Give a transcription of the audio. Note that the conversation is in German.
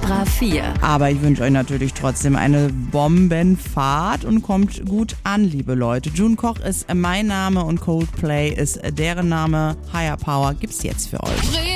Extra 4. Aber ich wünsche euch natürlich trotzdem eine Bombenfahrt und kommt gut an, liebe Leute. June Koch ist mein Name und Coldplay ist deren Name. Higher Power gibt's jetzt für euch.